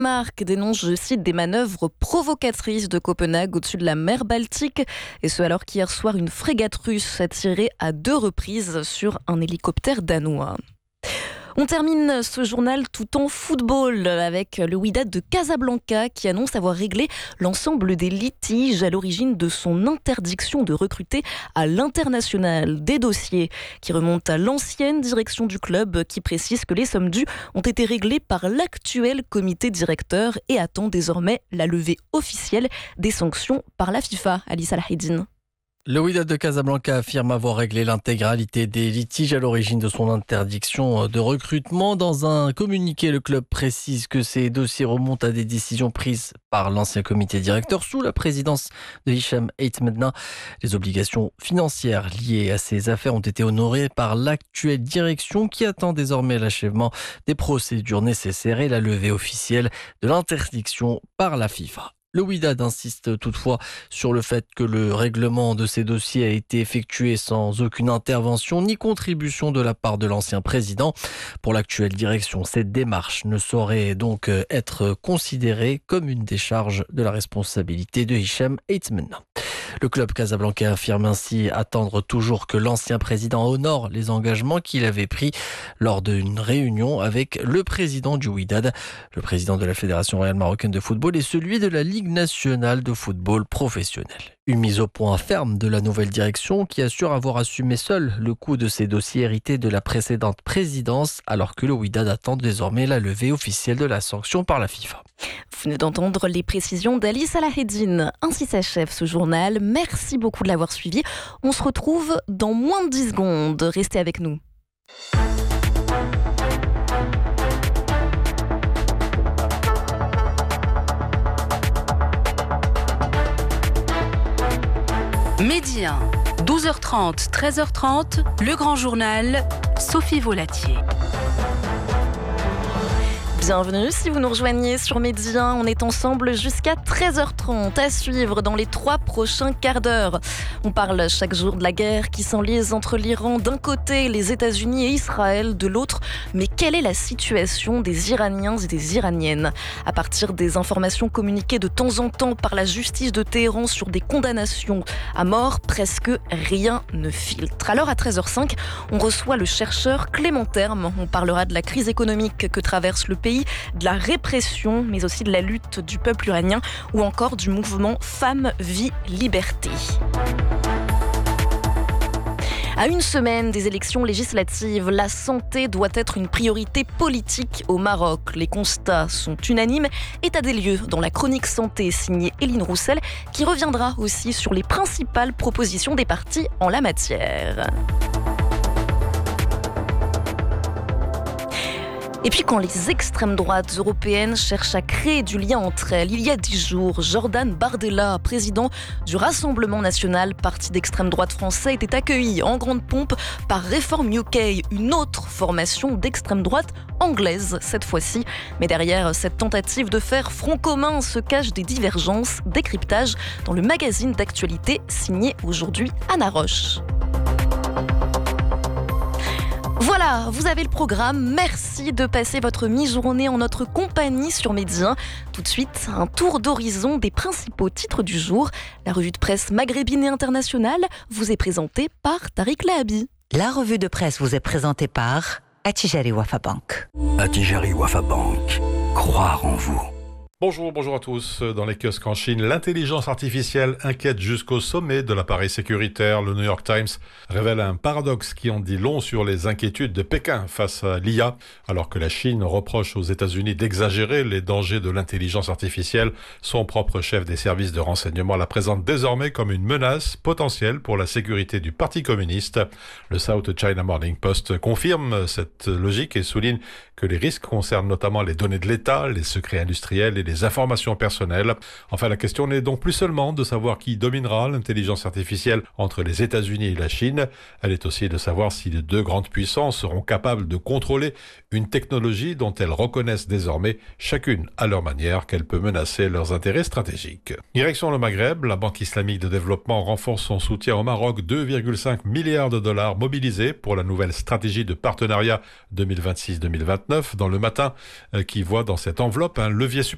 Danemark dénonce, je cite, des manœuvres provocatrices de Copenhague au-dessus de la mer Baltique. Et ce alors qu'hier soir, une frégate russe a tiré à 2 reprises sur un hélicoptère danois. On termine ce journal tout en football avec le Wydad de Casablanca qui annonce avoir réglé l'ensemble des litiges à l'origine de son interdiction de recruter à l'international. Des dossiers qui remontent à l'ancienne direction du club qui précise que les sommes dues ont été réglées par l'actuel comité directeur et attend désormais la levée officielle des sanctions par la FIFA. Alice Al-Haïdine. Le Wydad de Casablanca affirme avoir réglé l'intégralité des litiges à l'origine de son interdiction de recrutement. Dans un communiqué, le club précise que ces dossiers remontent à des décisions prises par l'ancien comité directeur sous la présidence de Hicham Aitmedna. Les obligations financières liées à ces affaires ont été honorées par l'actuelle direction qui attend désormais l'achèvement des procédures nécessaires et la levée officielle de l'interdiction par la FIFA. Le Wydad insiste toutefois sur le fait que le règlement de ces dossiers a été effectué sans aucune intervention ni contribution de la part de l'ancien président. Pour l'actuelle direction, cette démarche ne saurait donc être considérée comme une décharge de la responsabilité de Hicham Aitmedna. Le club casablancais affirme ainsi attendre toujours que l'ancien président honore les engagements qu'il avait pris lors d'une réunion avec le président du Wydad, le président de la Fédération royale marocaine de football et celui de la Ligue nationale de football professionnel. Une mise au point ferme de la nouvelle direction qui assure avoir assumé seul le coût de ces dossiers hérités de la précédente présidence alors que le Wydad attend désormais la levée officielle de la sanction par la FIFA. Vous venez d'entendre les précisions d'Alice Al-Haïdine. Ainsi s'achève ce journal. Merci beaucoup de l'avoir suivi. On se retrouve dans moins de 10 secondes. Restez avec nous. Midi 1, 12h30, 13h30, le grand journal, Sophie Volatier. Bienvenue si vous nous rejoignez sur Midi 1. On est ensemble jusqu'à 13h30 à suivre dans les 3 prochains quarts d'heure. On parle chaque jour de la guerre qui s'enlise entre l'Iran d'un côté, les États-Unis et Israël de l'autre. Mais quelle est la situation des Iraniens et des Iraniennes ? À partir des informations communiquées de temps en temps par la justice de Téhéran sur des condamnations à mort, presque rien ne filtre. Alors à 13h05, on reçoit le chercheur Clément Terme. On parlera de la crise économique que traverse le pays, de la répression, mais aussi de la lutte du peuple iranien ou encore du mouvement Femmes, Vie, Liberté. À une semaine des élections législatives, la santé doit être une priorité politique au Maroc. Les constats sont unanimes. État des lieux dans la chronique santé signée Eline Roussel qui reviendra aussi sur les principales propositions des partis en la matière. Et puis quand les extrêmes droites européennes cherchent à créer du lien entre elles, il y a 10 jours, Jordan Bardella, président du Rassemblement national, parti d'extrême droite français, était accueilli en grande pompe par Reform UK, une autre formation d'extrême droite anglaise cette fois-ci. Mais derrière cette tentative de faire front commun se cachent des divergences, décryptage dans le magazine d'actualité signé aujourd'hui Anna Roche. Voilà, vous avez le programme. Merci de passer votre mi-journée en notre compagnie sur Midi 1. Tout de suite, un tour d'horizon des principaux titres du jour. La revue de presse maghrébine et internationale vous est présentée par Tariq Lahabi. La revue de presse vous est présentée par Attijari Wafa Bank. Attijari Wafa Bank. Croire en vous. Bonjour à tous. Dans les kiosques en Chine, l'intelligence artificielle inquiète jusqu'au sommet de l'appareil sécuritaire. Le New York Times révèle un paradoxe qui en dit long sur les inquiétudes de Pékin face à l'IA. Alors que la Chine reproche aux États-Unis d'exagérer les dangers de l'intelligence artificielle, son propre chef des services de renseignement la présente désormais comme une menace potentielle pour la sécurité du Parti communiste. Le South China Morning Post confirme cette logique et souligne que les risques concernent notamment les données de l'État, les secrets industriels et les informations personnelles. Enfin, la question n'est donc plus seulement de savoir qui dominera l'intelligence artificielle entre les États-Unis et la Chine. Elle est aussi de savoir si les deux grandes puissances seront capables de contrôler une technologie dont elles reconnaissent désormais, chacune à leur manière, qu'elle peut menacer leurs intérêts stratégiques. Direction le Maghreb, la Banque islamique de développement renforce son soutien au Maroc, 2,5 milliards de dollars mobilisés pour la nouvelle stratégie de partenariat 2026-2029 dans le matin, qui voit dans cette enveloppe un levier supplémentaire